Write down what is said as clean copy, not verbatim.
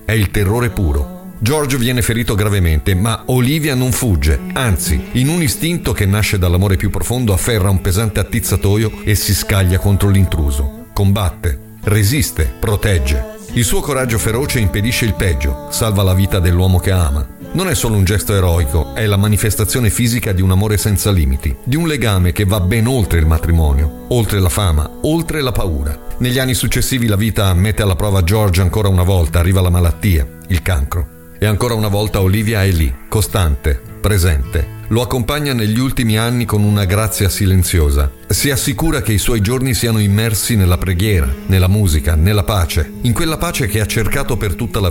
è il terrore puro. George viene ferito gravemente, ma Olivia non fugge, anzi, in un istinto che nasce dall'amore più profondo afferra un pesante attizzatoio e si scaglia contro l'intruso. Combatte, resiste, protegge. Il suo coraggio feroce impedisce il peggio, salva la vita dell'uomo che ama. Non è solo un gesto eroico, è la manifestazione fisica di un amore senza limiti, di un legame che va ben oltre il matrimonio, oltre la fama, oltre la paura. Negli anni successivi la vita mette alla prova George ancora una volta, arriva la malattia, il cancro. E ancora una volta Olivia è lì, costante, presente. Lo accompagna negli ultimi anni con una grazia silenziosa. Si assicura che i suoi giorni siano immersi nella preghiera, nella musica, nella pace, in quella pace che ha cercato per tutta la vita.